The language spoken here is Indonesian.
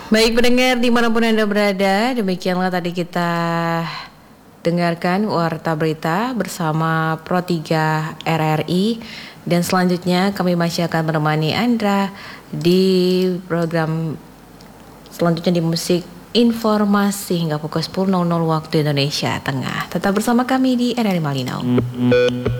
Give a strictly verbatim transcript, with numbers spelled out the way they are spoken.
Baik pendengar dimanapun Anda berada, demikianlah tadi kita dengarkan Warta Berita bersama Pro tiga R R I. Dan selanjutnya kami masih akan menemani Anda di program selanjutnya di Musik Informasi hingga pukul sepuluh waktu Indonesia Tengah. Tetap bersama kami di R R I Malinau.